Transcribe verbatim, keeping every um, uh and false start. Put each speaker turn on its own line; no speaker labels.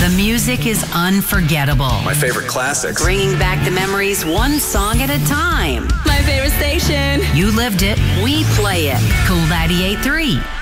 music is unforgettable.
My favorite classics.
Bringing back the memories one song at a time.
My favorite station.
You lived it, we play it. Cool ninety-eight point three.